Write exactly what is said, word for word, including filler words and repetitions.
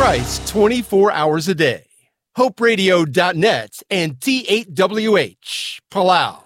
Christ twenty-four hours a day. Hope Radio dot net and T eight W H, Palau.